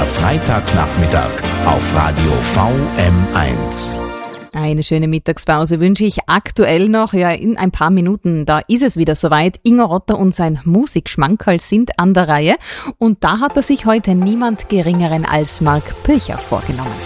Der Freitagnachmittag auf Radio VM1. Eine schöne Mittagspause wünsche ich aktuell noch. Ja, in ein paar Minuten, da ist es wieder soweit. Ingo Rotter und sein Musikschmankerl sind an der Reihe. Und da hat er sich heute niemand Geringeren als Mark Pilcher vorgenommen.